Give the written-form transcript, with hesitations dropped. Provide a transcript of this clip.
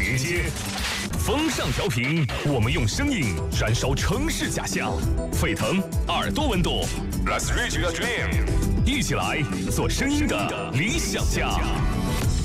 直接。风尚调频，我们用声音燃烧城市假象，沸腾耳朵温度。Let's reach your dream， 一起来做声音的理想家。